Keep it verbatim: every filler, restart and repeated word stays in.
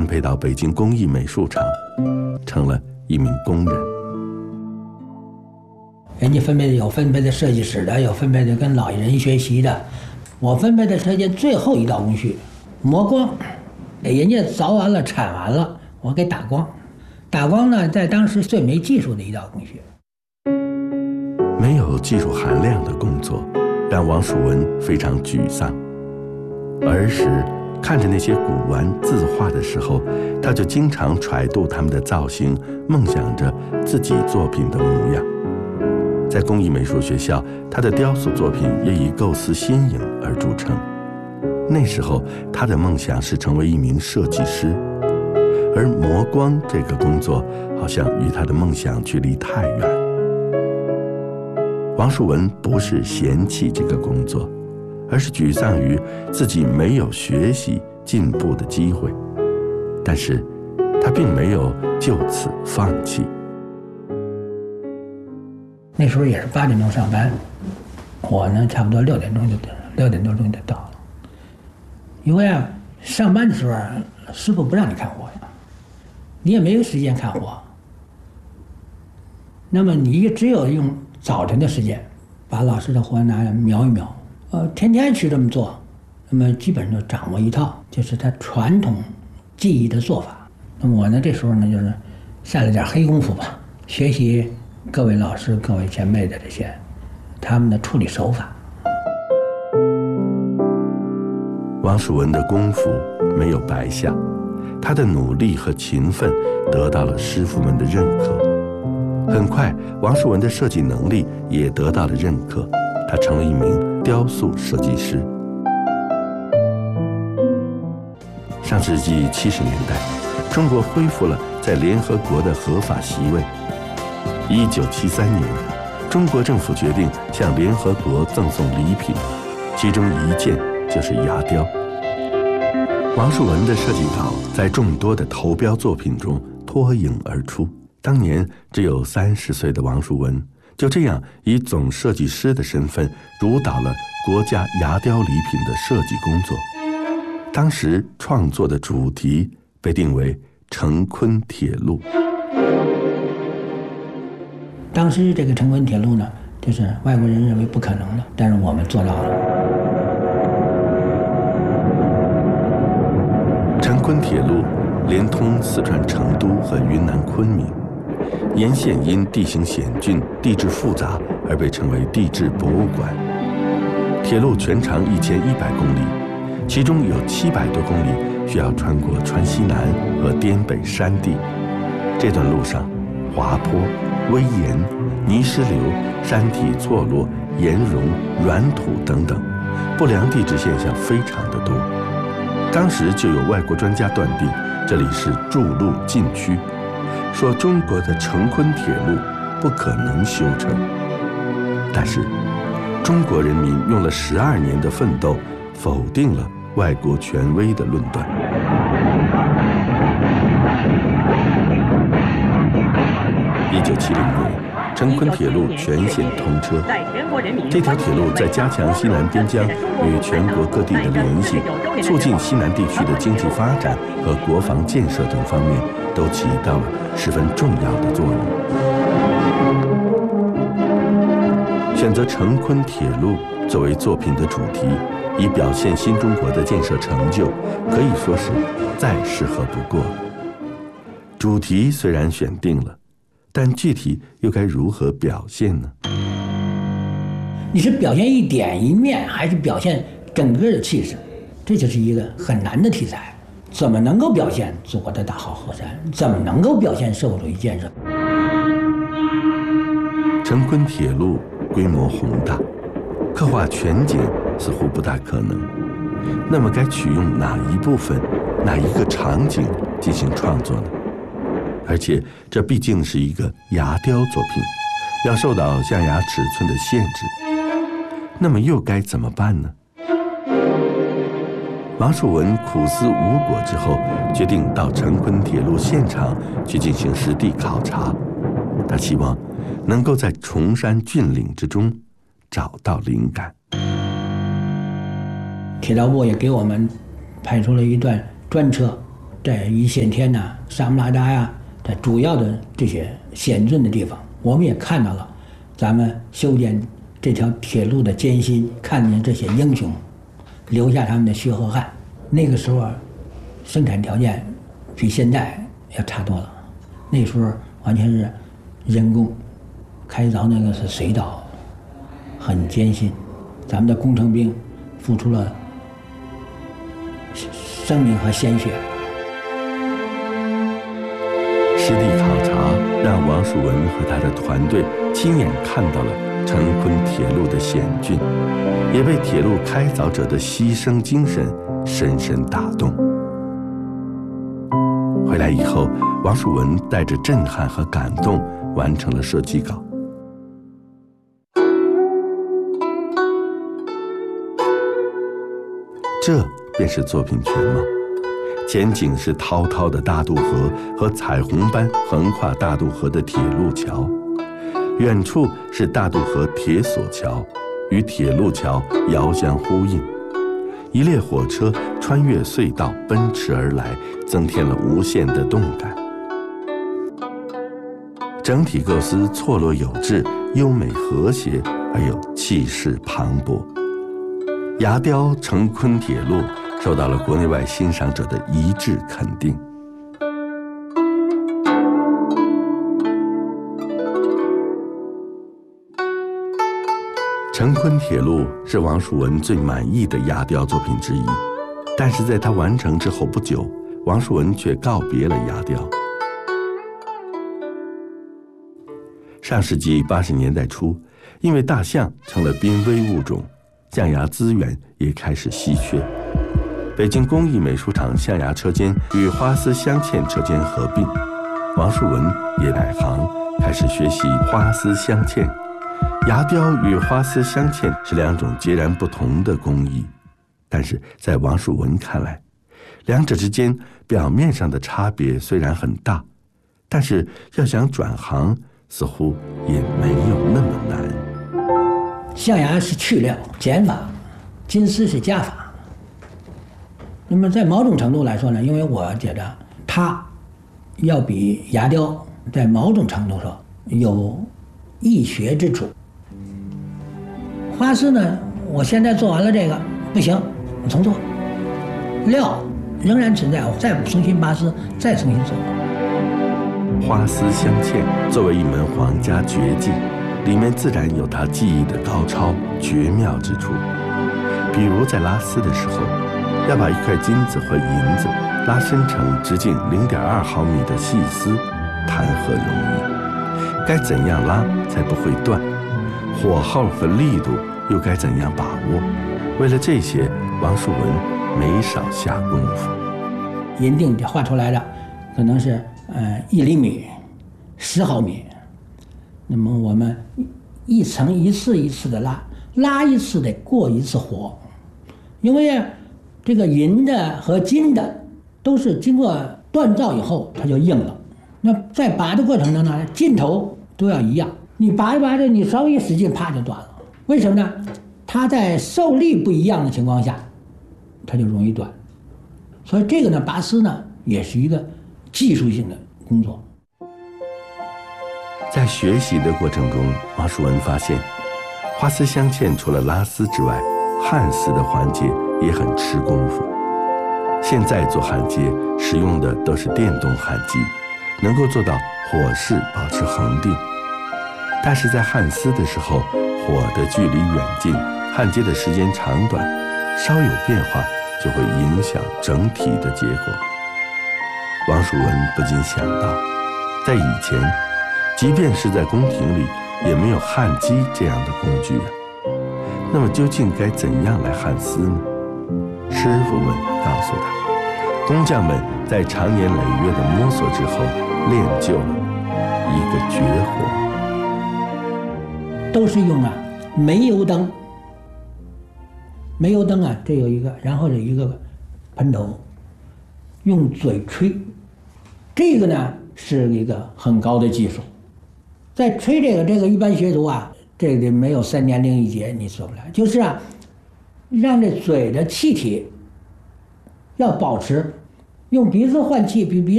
配到北京工艺美术厂，成了一名工人。 人家分配的有分配的设计史的，有分配的跟老人学习的。我分配的车间最后一道工序，磨光。人家凿完了、铲完了，我给打光。打光呢，在当时最没技术的一道工序。 没有技术含量的工作，让王树文非常沮丧。儿时看着那些古玩字画的时候，他就经常揣度他们的造型，梦想着自己作品的模样。在工艺美术学校，他的雕塑作品也以构思新颖而著称。那时候，他的梦想是成为一名设计师，而磨光这个工作好像与他的梦想距离太远。王树文不是嫌弃这个工作，而是沮丧于自己没有学习进步的机会。但是，他并没有就此放弃。 那时候也是八点钟上班，我呢差不多六点钟就六点多钟就到了。因为啊，上班的时候师傅不让你看活呀，你也没有时间看活。那么你只有用早晨的时间，把老师的活拿来描一描，呃，天天去这么做，那么基本上掌握一套，就是他传统技艺的做法。那么我呢，这时候呢就是下了点黑功夫吧，学习各位老师、各位前辈的这些他们的处理手法。 王树文的功夫没有白下，他的努力和勤奋得到了师傅们的认可。很快，王树文的设计能力也得到了认可，他成了一名雕塑设计师。上世纪七十年代，中国恢复了在联合国的合法席位。一九七三年，中国政府决定向联合国赠送礼品，其中一件就是牙雕。王树文的设计稿在众多的投标作品中脱颖而出。当年只有三十岁的王树文，就这样以总设计师的身份主导了国家牙雕礼品的设计工作。当时创作的主题被定为成昆铁路。 当时这个成昆铁路呢，就是外国人认为不可能的，但是我们做到了。 成昆铁路连通四川成都和云南昆明，沿线因地形险峻、地质复杂而被称为地质博物馆。铁路全长一千一百公里，其中有七百多公里需要穿过川西南和滇北山地。这段路上，滑坡、危岩、泥石流、山体错落、岩溶、软土等等，不良地质现象非常的多。当时就有外国专家断定这里是筑路禁区，说中国的成昆铁路不可能修成。但是中国人民用了十二年的奋斗，否定了外国权威的论断。一九七零年，成昆铁路全线通车。这条铁路在加强西南边疆与全国各地的联系，促进西南地区的经济发展和国防建设等方面都起到了十分重要的作用。选择成昆铁路作为作品的主题，以表现新中国的建设成就，可以说是再适合不过。主题虽然选定了，但具体又该如何表现呢？ 你是表现一点一面，还是表现整个的气势？这就是一个很难的题材。怎么能够表现祖国的大好河山？怎么能够表现社会主义建设？ 成昆铁路规模宏大，刻画全景似乎不大可能。那么该取用哪一部分、哪一个场景进行创作呢？而且这毕竟是一个牙雕作品，要受到象牙尺寸的限制。那么又该怎么办呢？王树文苦思无果之后，决定到成昆铁路现场去进行实地考察。他希望能够在崇山峻岭之中找到灵感。 铁道部也给我们派出了一段专车， 在一线天呐、沙姆拉达呀，在主要的这些险峻的地方，我们也看到了咱们修建这条铁路的艰辛，看见这些英雄留下他们的血和汗。那个时候生产条件比现在要差多了，那时候完全是人工，开凿那个是水道，很艰辛。咱们的工程兵付出了生命和鲜血。 实地考察让王树文和他的团队亲眼看到了成昆铁路的险峻，也被铁路开凿者的牺牲精神深深打动。回来以后，王树文带着震撼和感动完成了设计稿。这便是作品全貌。前景是滔滔的大渡河和彩虹般横跨大渡河的铁路桥，远处是大渡河铁索桥，与铁路桥遥相呼应。一列火车穿越隧道奔驰而来，增添了无限的动感。整体构思错落有致，优美和谐，而又气势磅礴。牙雕成昆铁路受到了国内外欣赏者的一致肯定。成昆铁路是王树文最满意的牙雕作品之一，但是在他完成之后不久，王树文却告别了牙雕。上世纪八十年代初，因为大象成了濒危物种，象牙资源也开始稀缺。北京工艺美术厂象牙车间与花丝镶嵌车间合并，王树文也改行，开始学习花丝镶嵌。牙雕与花丝镶嵌是两种截然不同的工艺，但是在王树文看来，两者之间表面上的差别虽然很大，但是要想转行，似乎也没有那么难。 象牙是去料减法，金丝是加法。那么在某种程度来说呢，因为我觉得它要比牙雕在某种程度上有异学之处。花丝呢，我现在做完了这个不行，我重做，料仍然存在，我再重新拔丝，再重新做。 花丝镶嵌作为一门皇家绝技，里面自然有它技艺的高超绝妙之处。比如在拉丝的时候，要把一块金子或银子拉伸成直径 零点二毫米的细丝，谈何容易？该怎样拉才不会断？火候和力度又该怎样把握？为了这些，王树文没少下功夫。 银锭画出来的可能是呃一厘米、十毫米，那么我们一层一次一次的拉，拉一次得过一次火，因为这个银的和金的都是经过锻造以后它就硬了。那在拔的过程中呢，劲头都要一样。你拔着拔着，你稍微一使劲，啪就断了。为什么呢？它在受力不一样的情况下，它就容易断。所以这个呢，拔丝呢也是一个技术性的工作。 在学习的过程中，王树文发现，花丝镶嵌除了拉丝之外，焊丝的环节也很吃功夫。现在做焊接使用的都是电动焊机，能够做到火势保持恒定。但是在焊丝的时候，火的距离远近、焊接的时间长短，稍有变化就会影响整体的结果。王树文不禁想到，在以前，即便是在宫廷里，也没有焊机这样的工具啊。那么究竟该怎样来焊丝呢？师傅们告诉他，工匠们在长年累月的摸索之后，练就了一个绝活。 都是用啊煤油灯，煤油灯啊，这有一个，然后有一个喷头，用嘴吹，这个呢是一个很高的技术。在吹这个，这个一般学徒啊，这个没有三年零一节你做不了，就是啊，让这嘴的气体要保持用鼻子换气比鼻